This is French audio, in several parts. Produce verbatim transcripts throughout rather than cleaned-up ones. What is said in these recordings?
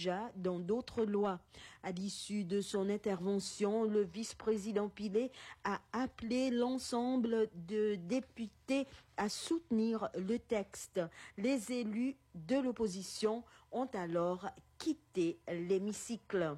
déjà dans d'autres lois. À l'issue de son intervention, le vice-président Pillet a appelé l'ensemble de députés à soutenir le texte. Les élus de l'opposition ont alors quitté l'hémicycle.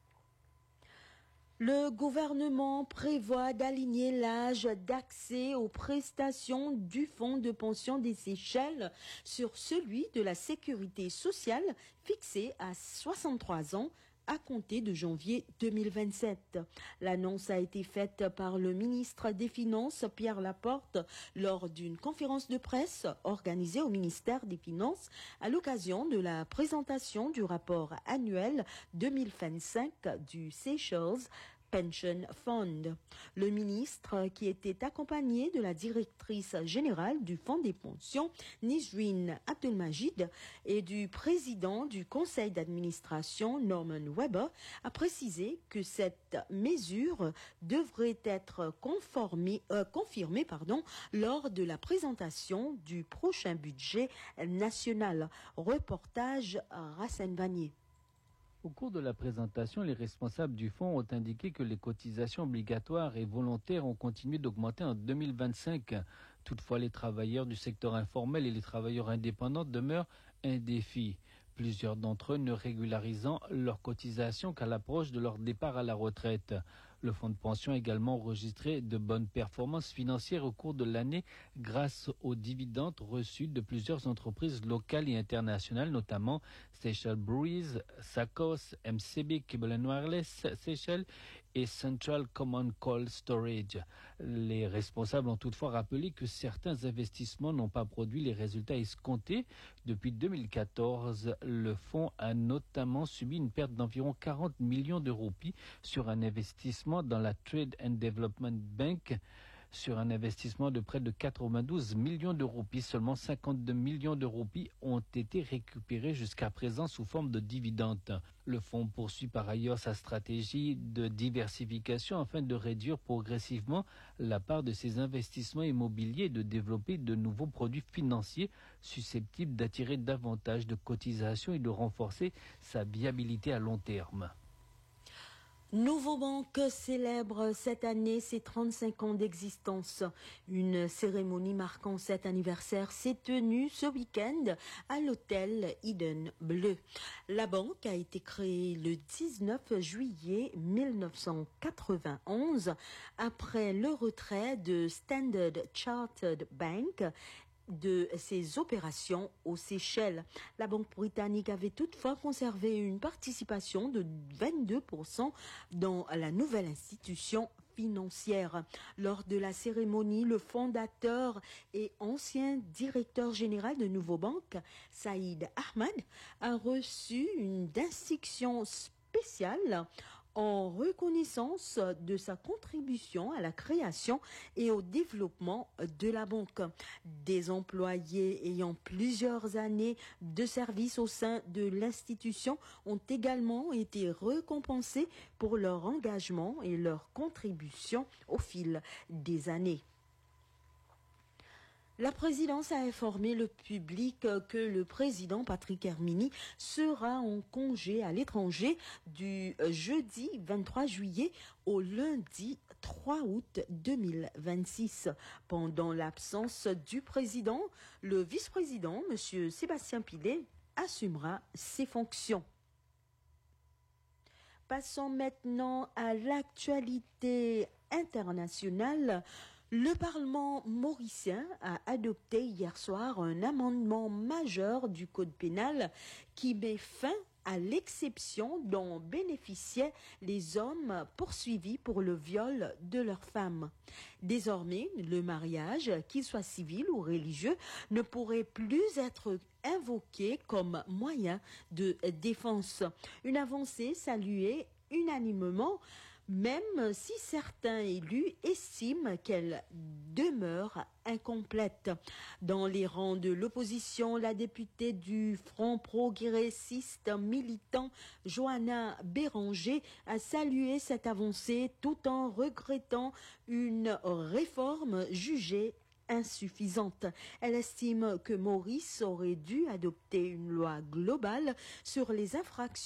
Le gouvernement prévoit d'aligner l'âge d'accès aux prestations du Fonds de pension des Seychelles sur celui de la sécurité sociale fixé à soixante-trois ans à compter de janvier deux mille vingt-sept. L'annonce a été faite par le ministre des Finances, Pierre Laporte, lors d'une conférence de presse organisée au ministère des Finances à l'occasion de la présentation du rapport annuel deux mille vingt-cinq du Seychelles Pension Fund. Le ministre, qui était accompagné de la directrice générale du Fonds des pensions, Nisreen Abdelmajid, et du président du conseil d'administration, Norman Weber, a précisé que cette mesure devrait être conformée, euh, confirmée pardon, lors de la présentation du prochain budget national. Reportage Racine Vanier. Au cours de la présentation, les responsables du fonds ont indiqué que les cotisations obligatoires et volontaires ont continué d'augmenter en deux mille vingt-cinq. Toutefois, les travailleurs du secteur informel et les travailleurs indépendants demeurent un défi. Plusieurs d'entre eux ne régularisant leurs cotisations qu'à l'approche de leur départ à la retraite. Le fonds de pension a également enregistré de bonnes performances financières au cours de l'année grâce aux dividendes reçus de plusieurs entreprises locales et internationales, notamment Seychelles Breweries, Sakos, M C B, Cable and Wireless Seychelles et Central Common Cold Storage. Les responsables ont toutefois rappelé que certains investissements n'ont pas produit les résultats escomptés. Depuis deux mille quatorze, le fonds a notamment subi une perte d'environ quarante millions de roupies sur un investissement dans la Trade and Development Bank. Sur un investissement de près de quatre-vingt-douze millions de roupies, seulement cinquante-deux millions de roupies ont été récupérés jusqu'à présent sous forme de dividendes. Le fonds poursuit par ailleurs sa stratégie de diversification afin de réduire progressivement la part de ses investissements immobiliers et de développer de nouveaux produits financiers susceptibles d'attirer davantage de cotisations et de renforcer sa viabilité à long terme. Nouveau Banque célèbre cette année ses trente-cinq ans d'existence. Une cérémonie marquant cet anniversaire s'est tenue ce week-end à l'hôtel Eden Bleu. La banque a été créée le dix-neuf juillet mille neuf cent quatre-vingt-onze après le retrait de Standard Chartered Bank de ses opérations aux Seychelles. La Banque britannique avait toutefois conservé une participation de vingt-deux pour cent dans la nouvelle institution financière. Lors de la cérémonie, le fondateur et ancien directeur général de Nouveau Banque, Saïd Ahmad, a reçu une distinction spéciale en reconnaissance de sa contribution à la création et au développement de la banque. Des employés ayant plusieurs années de service au sein de l'institution ont également été récompensés pour leur engagement et leur contribution au fil des années. La présidence a informé le public que le président Patrick Hermini sera en congé à l'étranger du jeudi vingt-trois juillet au lundi trois août deux mille vingt-six. Pendant l'absence du président, le vice-président, M. Sébastien Pillet, assumera ses fonctions. Passons maintenant à l'actualité internationale. Le Parlement mauricien a adopté hier soir un amendement majeur du Code pénal qui met fin à l'exception dont bénéficiaient les hommes poursuivis pour le viol de leurs femmes. Désormais, le mariage, qu'il soit civil ou religieux, ne pourrait plus être invoqué comme moyen de défense. Une avancée saluée unanimement, même si certains élus estiment qu'elle demeure incomplète. Dans les rangs de l'opposition, la députée du Front progressiste militant Johanna Béranger a salué cette avancée tout en regrettant une réforme jugée insuffisante. Elle estime que Maurice aurait dû adopter une loi globale sur les infractions